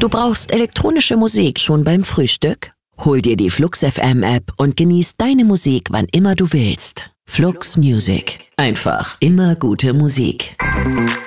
Du brauchst elektronische Musik schon beim Frühstück? Hol dir die Flux FM App und genieß deine Musik, wann immer du willst. Flux Music. Einfach immer gute Musik.